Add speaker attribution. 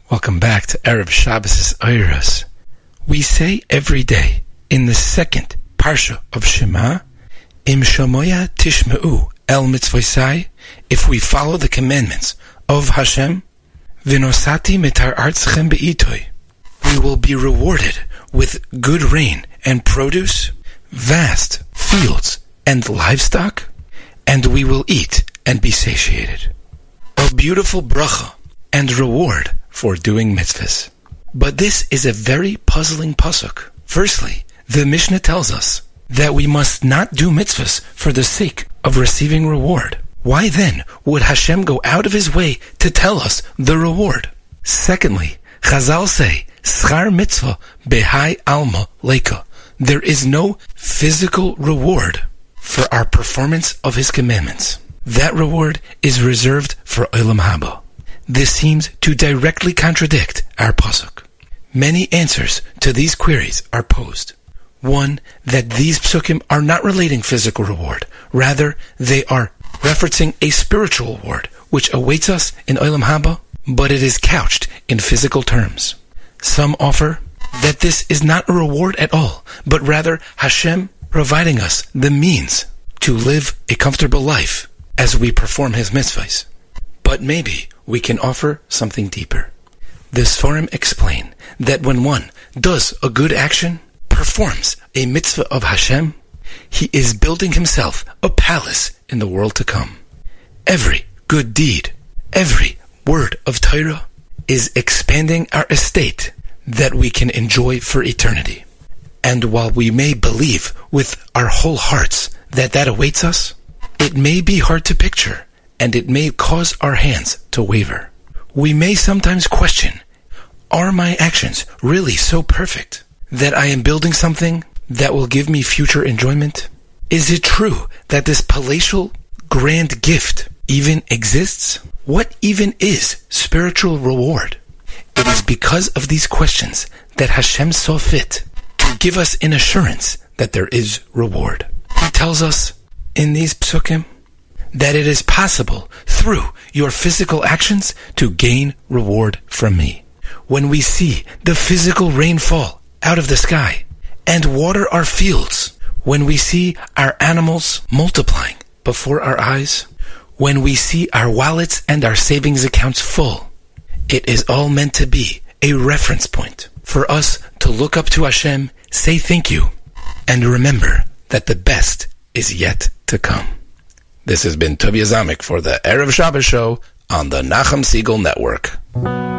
Speaker 1: Welcome back to Erev Shabbos Eiros. We say every day in the second parsha of Shema, Im Shamoya Tishma'u El Mitzvosai, if we follow the commandments of Hashem, Vinosati Mitar Artzchem Be'itoi, we will be rewarded with good rain and produce, vast fields and livestock, and we will eat and be satiated. A beautiful bracha and reward for doing mitzvahs. But this is a very puzzling pasuk. Firstly, the Mishnah tells us that we must not do mitzvahs for the sake of receiving reward. Why then would Hashem go out of his way to tell us the reward? Secondly, Chazal say, Schar mitzvah behai alma leka. There is no physical reward for our performance of his commandments. That reward is reserved for Olam Haba. This seems to directly contradict our pasuk. Many answers to these queries are posed. One, that these psukim are not relating physical reward. Rather, they are referencing a spiritual reward, which awaits us in Olam Haba, but it is couched in physical terms. Some offer that this is not a reward at all, but rather Hashem providing us the means to live a comfortable life as we perform his mitzvahs. But maybe we can offer something deeper. The Sforim explain that when one does a good action, performs a mitzvah of Hashem, he is building himself a palace in the world to come. Every good deed, every word of Torah is expanding our estate that we can enjoy for eternity. And while we may believe with our whole hearts that awaits us, it may be hard to picture, and it may cause our hands to waver. We may sometimes question, are my actions really so perfect that I am building something that will give me future enjoyment? Is it true that this palatial grand gift even exists? What even is spiritual reward? It is because of these questions that Hashem saw fit to give us an assurance that there is reward. He tells us in these psukim that it is possible through your physical actions to gain reward from me. When we see the physical rainfall out of the sky and water our fields, when we see our animals multiplying before our eyes, when we see our wallets and our savings accounts full, it is all meant to be a reference point for us to look up to Hashem, say thank you, and remember that the best is yet to come. This has been Tovia Zamek for the Erev Shabbos show on the Nachum Segal Network.